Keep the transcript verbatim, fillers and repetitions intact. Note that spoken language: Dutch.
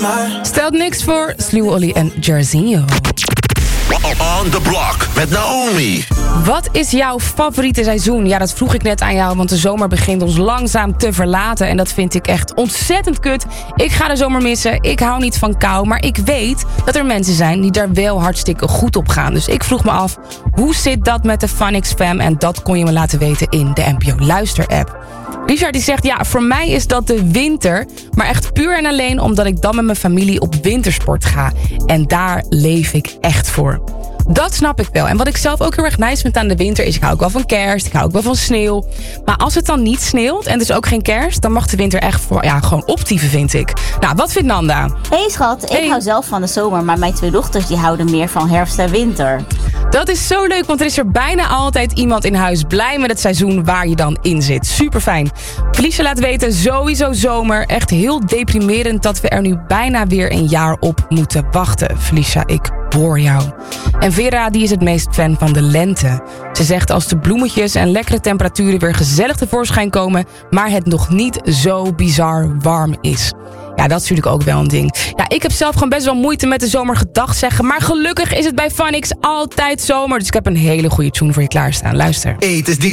maar. Stelt niks voor Sluw Olly en Jarzinho. On the block met Naomi. Wat is jouw favoriete seizoen? Ja, dat vroeg ik net aan jou, want de zomer begint ons langzaam te verlaten. En dat vind ik echt ontzettend kut. Ik ga de zomer missen. Ik hou niet van kou. Maar ik weet dat er mensen zijn die daar wel hartstikke goed op gaan. Dus ik vroeg me af, hoe zit dat met de Funix Fam? En dat kon je me laten weten in de N P O Luister app. Richard die zegt, ja, voor mij is dat de winter. Maar echt puur en alleen omdat ik dan met mijn familie op wintersport ga. En daar leef ik echt voor. Dat snap ik wel. En wat ik zelf ook heel erg nice vind aan de winter is, ik hou ook wel van kerst, ik hou ook wel van sneeuw. Maar als het dan niet sneeuwt en dus ook geen kerst, dan mag de winter echt voor, ja, gewoon optieven, vind ik. Nou, wat vindt Nanda? Hey schat, ik Hey. hou zelf van de zomer, maar mijn twee dochters die houden meer van herfst en winter. Dat is zo leuk, want er is er bijna altijd iemand in huis blij met het seizoen waar je dan in zit. Super fijn. Felicia laat weten, sowieso zomer. Echt heel deprimerend dat we er nu bijna weer een jaar op moeten wachten. Felicia, ik hoor jou. En Vera, die is het meest fan van de lente. Ze zegt als de bloemetjes en lekkere temperaturen weer gezellig tevoorschijn komen, maar het nog niet zo bizar warm is. Ja, dat is natuurlijk ook wel een ding. Ja, ik heb zelf gewoon best wel moeite met de zomer gedag zeggen. Maar gelukkig is het bij Funix altijd zomer. Dus ik heb een hele goede tune voor je klaarstaan. Luister. Hey, het is D